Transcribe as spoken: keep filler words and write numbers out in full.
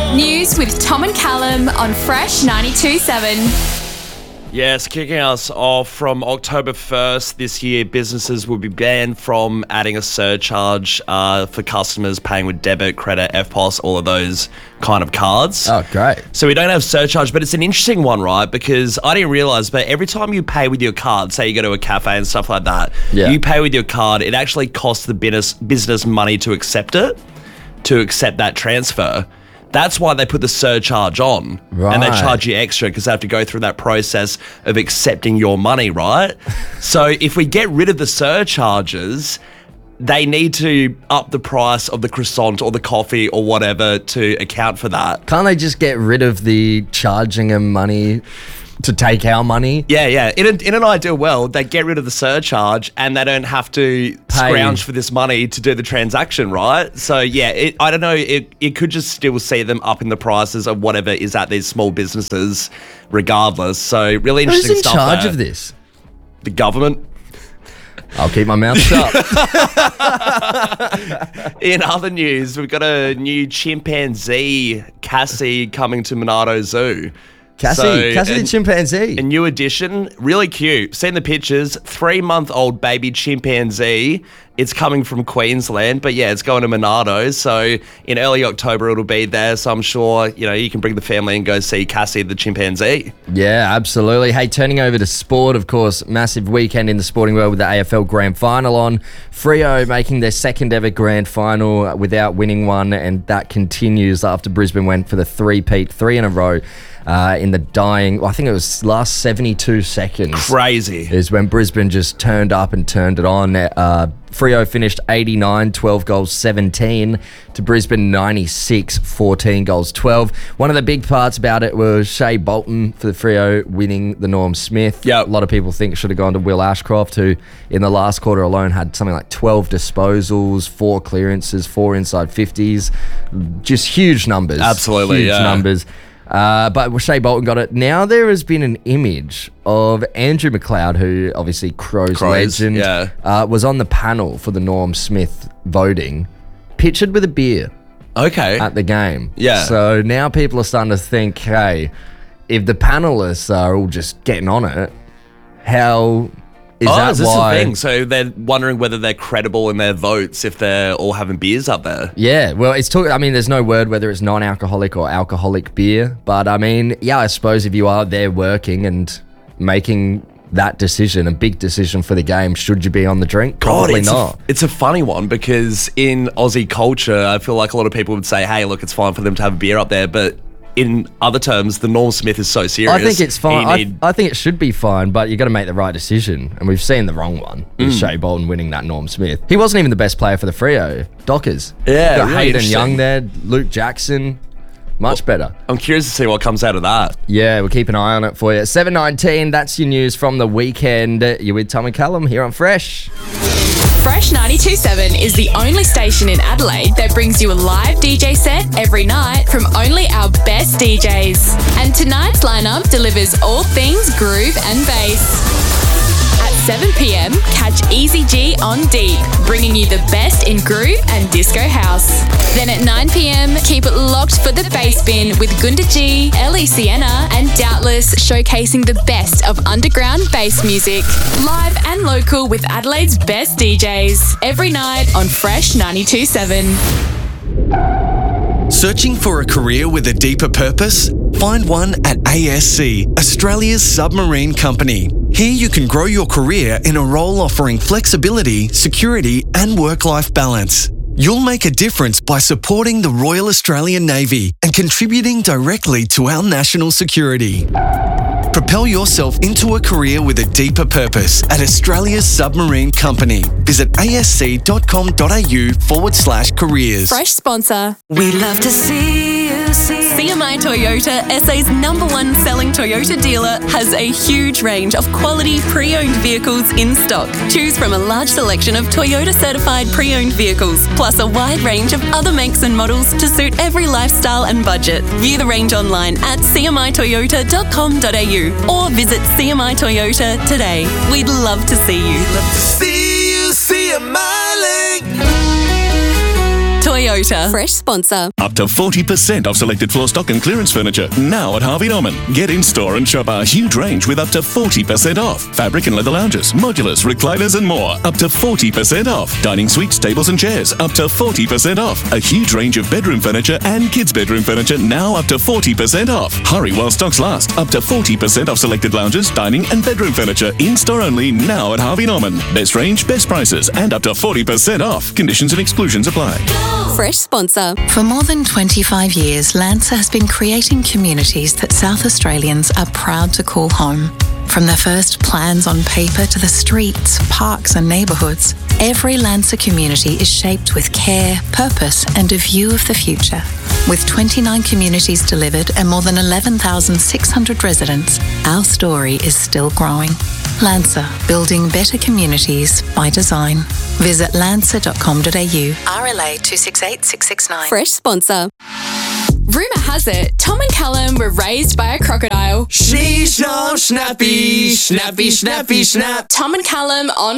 News with Tom and Callum on Fresh ninety-two point seven. Yes, kicking us off from October first this year, businesses will be banned from adding a surcharge uh, for customers paying with debit, credit, F P O S, all of those kind of cards. Oh, great. So we don't have surcharge, but it's an interesting one, right? Because I didn't realise, but every time you pay with your card, say you go to a cafe and stuff like that, Yeah. you pay with your card, it actually costs the business, business money to accept it, to accept that transfer. That's why they put the surcharge on. Right. And they charge you extra because they have to go through that process of accepting your money, right? So if we get rid of the surcharges, they need to up the price of the croissant or the coffee or whatever to account for that. Can't they just get rid of the charging them money to take our money? Yeah, yeah. In, a, in an ideal world, they get rid of the surcharge and they don't have to scrounge for this money to do the transaction, right? So, yeah, it, I don't know. It, it could just still see them up in the prices of whatever is at these small businesses regardless. So, really interesting Who's in stuff charge there. of this? The government. I'll keep my mouth shut. In other news, we've got a new chimpanzee, Cassie, coming to Monarto Zoo. Cassie, So, Cassie the a- chimpanzee. A new addition, really cute. Seen the pictures, three-month-old baby chimpanzee. It's coming from Queensland, but yeah, it's going to Monarto. So in early October, it'll be there. So I'm sure, you know, you can bring the family and go see Cassie the chimpanzee. Yeah, absolutely. Hey, turning over to sport, of course, massive weekend in the sporting world with the A F L Grand Final on. Freo making their second ever Grand Final without winning one, and that continues after Brisbane went for the three-peat, three in a row. Uh, in the dying, well, I think it was last seventy-two seconds. Crazy. Is when Brisbane just turned up and turned it on. Uh, Freo finished eighty-nine, twelve goals, seventeen to Brisbane ninety-six, fourteen goals, twelve. One of the big parts about it was Shea Bolton for the Freo winning the Norm Smith. Yep. A lot of people think it should have gone to Will Ashcroft, who in the last quarter alone had something like twelve disposals, four clearances, four inside fifties. Just huge numbers. Absolutely, Huge yeah. numbers. Uh, but Shea Bolton got it. Now there has been an image of Andrew McLeod, who obviously Crows, Crows, legend, yeah. uh, was on the panel for the Norm Smith voting, pictured with a beer Okay. at the game. Yeah. So now people are starting to think, hey, if the panelists are all just getting on it, how is oh, that is this why? the thing? So they're wondering whether they're credible in their votes if they're all having beers up there. Yeah, well, it's talk. I mean, there's no word whether it's non-alcoholic or alcoholic beer, but I mean, yeah, I suppose if you are there working and making that decision, a big decision for the game, should you be on the drink? Probably it's not. A, it's a funny one because in Aussie culture, I feel like a lot of people would say, hey, look, it's fine for them to have a beer up there, but in other terms, the Norm Smith is so serious. I think it's fine. You I, need- I think it should be fine, but you got to make the right decision. And we've seen the wrong one with Mm. Shea Bolton winning that Norm Smith. He wasn't even the best player for the Freo. Dockers. Yeah, got really Hayden interesting. Young there, Luke Jackson. Much better. I'm curious to see what comes out of that. Yeah, we'll keep an eye on it for you. seven nineteen, that's your news from the weekend. You're with Tom and Callum here on Fresh. Fresh ninety-two point seven is the only station in Adelaide that brings you a live D J set every night from only our best D Js. And tonight's lineup delivers all things groove and bass. At seven p.m, catch Easy G on Deep, bringing you the best in groove and disco house. Then at nine p.m, keep it locked for the bass bin with Gunda G, Ellie Sienna, and Doubtless showcasing the best of underground bass music. Live and local with Adelaide's best D Js. Every night on Fresh ninety-two point seven. Searching for a career with a deeper purpose? Find one at A S C, Australia's submarine company. Here you can grow your career in a role offering flexibility, security, and work-life balance. You'll make a difference by supporting the Royal Australian Navy and contributing directly to our national security. Propel yourself into a career with a deeper purpose at Australia's submarine company. Visit asc.com.au forward slash careers. Fresh sponsor. We love to see you see. C M I Toyota, S A's number one selling Toyota dealer, has a huge range of quality pre-owned vehicles in stock. Choose from a large selection of Toyota certified pre-owned vehicles, plus a wide range of other makes and models to suit every lifestyle and budget. View the range online at c m i toyota dot com dot a u or visit C M I Toyota today. We'd love to see you. See you, see a miling. Toyota. Fresh sponsor. Up to forty percent off selected floor stock and clearance furniture now at Harvey Norman. Get in store and shop our huge range with up to forty percent off. Fabric and leather lounges, modulars, recliners and more. Up to forty percent off. Dining suites, tables and chairs. Up to forty percent off. A huge range of bedroom furniture and kids' bedroom furniture now up to forty percent off. Hurry while stocks last. Up to forty percent off selected lounges, dining and bedroom furniture. In store only now at Harvey Norman. Best range, best prices and up to forty percent off. Conditions and exclusions apply. Fresh sponsor. For more than twenty-five years, Lancer has been creating communities that South Australians are proud to call home. From the first plans on paper to the streets, parks and neighbourhoods, every Lancer community is shaped with care, purpose and a view of the future. With twenty-nine communities delivered and more than eleven thousand six hundred residents, our story is still growing. Lancer, building better communities by design. Visit lancer dot com dot a u. R L A two six eight six six nine. Fresh sponsor. Rumour has it, Tom and Callum were raised by a crocodile. She's so snappy, snappy, snappy, snap. Tom and Callum on